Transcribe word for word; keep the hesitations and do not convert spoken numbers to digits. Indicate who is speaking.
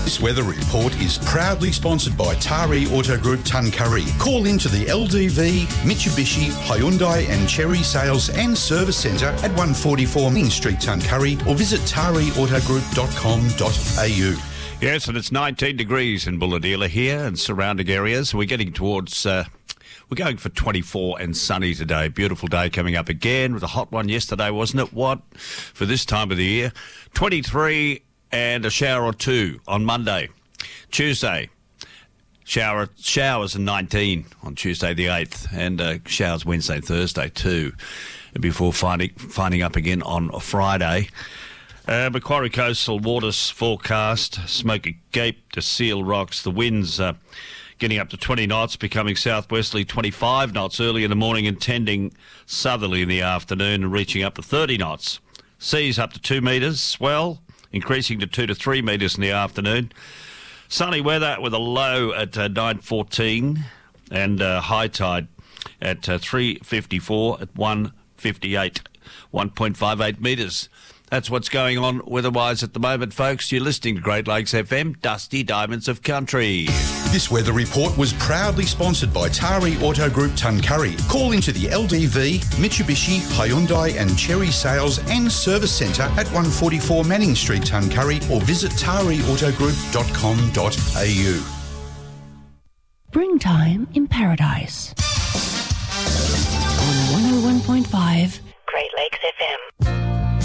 Speaker 1: This weather report is proudly sponsored by Tari Auto Group Tuncurry. Call into the L D V, Mitsubishi, Hyundai and Cherry Sales and Service Centre at one forty-four Main Street, Tuncurry, or visit tari auto group dot com dot a u.
Speaker 2: Yes, and it's nineteen degrees in Bulahdelah here and surrounding areas. We're getting towards... Uh, We're going for twenty-four and sunny today. Beautiful day coming up again with a hot one yesterday, wasn't it? What? For this time of the year. twenty-three and a shower or two on Monday. Tuesday, shower showers and nineteen on Tuesday the eighth. And uh, showers Wednesday and Thursday too. Before finding, finding up again on Friday. Uh, Macquarie Coastal Waters forecast. Smoky Cape to Seal Rocks. The winds... Uh, getting up to twenty knots, becoming southwesterly twenty-five knots early in the morning and tending southerly in the afternoon and reaching up to thirty knots. Seas up to two metres, swell, increasing to two to three metres in the afternoon. Sunny weather with a low at uh, nine fourteen and uh, high tide at uh, three fifty-four at one fifty-eight, one point five eight metres. That's what's going on weather-wise at the moment, folks. You're listening to Great Lakes F M, Dusty Diamonds of Country.
Speaker 1: This weather report was proudly sponsored by Tari Auto Group Tuncurry. Call into the L D V, Mitsubishi, Hyundai and Cherry Sales and Service Centre at one forty-four Manning Street, Tuncurry, or visit tari auto group dot com dot a u.
Speaker 3: Springtime in Paradise on one oh one point five